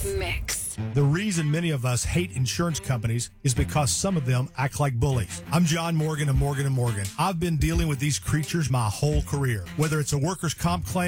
Mix. The reason many of us hate insurance companies is because some of them act like bullies. I'm John Morgan of Morgan & Morgan. I've been dealing with these creatures my whole career. Whether it's a workers' comp claim,